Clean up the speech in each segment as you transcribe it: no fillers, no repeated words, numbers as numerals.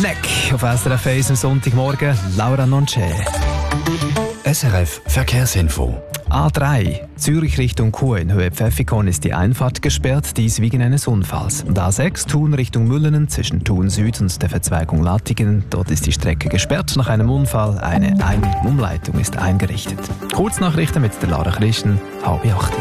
Neck auf SRF 1 am Sonntagmorgen. Laura Nonche. SRF Verkehrsinfo. A3, Zürich Richtung Chur in Höhe Pfäffikon ist die Einfahrt gesperrt, dies wegen eines Unfalls. Und A6, Thun Richtung Müllenen zwischen Thun Süd und der Verzweigung Lattingen. Dort ist die Strecke gesperrt nach einem Unfall. Eine Umleitung ist eingerichtet. Kurznachrichten mit der Lara Christen, 7:30.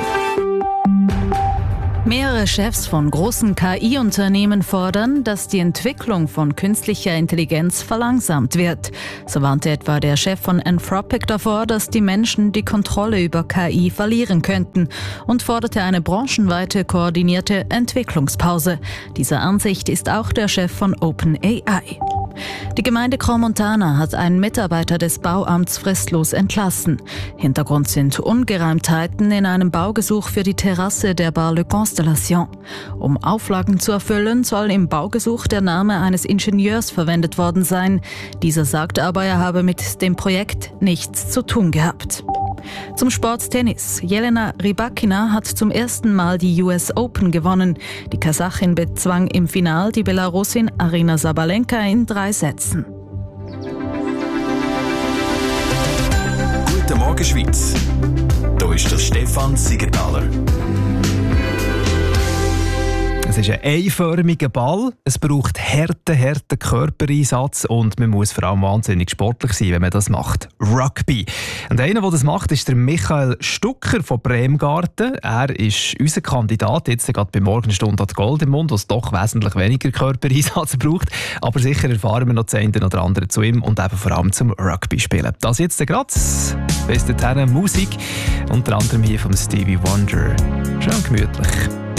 Mehrere Chefs von großen KI-Unternehmen fordern, dass die Entwicklung von künstlicher Intelligenz verlangsamt wird. So warnte etwa der Chef von Anthropic davor, dass die Menschen die Kontrolle über KI verlieren könnten und forderte eine branchenweite koordinierte Entwicklungspause. Dieser Ansicht ist auch der Chef von OpenAI. Die Gemeinde Crans-Montana hat einen Mitarbeiter des Bauamts fristlos entlassen. Hintergrund sind Ungereimtheiten in einem Baugesuch für die Terrasse der Bar Le Constellation. Um Auflagen zu erfüllen, soll im Baugesuch der Name eines Ingenieurs verwendet worden sein. Dieser sagt aber, er habe mit dem Projekt nichts zu tun gehabt. Zum Sport Tennis. Jelena Rybakina hat zum ersten Mal die US Open gewonnen. Die Kasachin bezwang im Final die Belarusin Aryna Sabalenka in 3 Sätzen. Guten Morgen, Schweiz. Hier ist der Stefan Siegenthaler. Es ist ein einförmiger Ball, es braucht harten Körpereinsatz und man muss vor allem wahnsinnig sportlich sein, wenn man das macht. Rugby. Und einer, der das macht, ist der Michael Stucker von Bremgarten. Er ist unser Kandidat, jetzt gerade bei Morgenstunde hat Gold im Mund, was doch wesentlich weniger Körpereinsatz braucht. Aber sicher erfahren wir noch das eine oder andere zu ihm und eben vor allem zum Rugby spielen. Das jetzt gerade. Bis dahin Musik, unter anderem hier von Stevie Wonder. Schön gemütlich.